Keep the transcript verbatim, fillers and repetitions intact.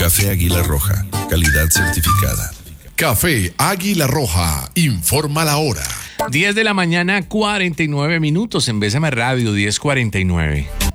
Café Águila Roja, calidad certificada. Café Águila Roja, informa la hora. diez de la mañana, cuarenta y nueve minutos en B S M Radio, diez cuarenta y nueve.